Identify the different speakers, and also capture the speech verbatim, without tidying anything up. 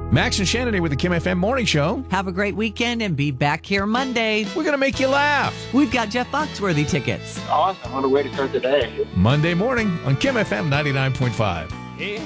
Speaker 1: Max and Shannon with the Kim F M Morning Show.
Speaker 2: Have a great weekend and be back here Monday.
Speaker 1: We're going to make you laugh.
Speaker 2: We've got Jeff Foxworthy tickets.
Speaker 3: Awesome. What a way to start the day.
Speaker 1: Monday morning on Kim F M ninety-nine point five.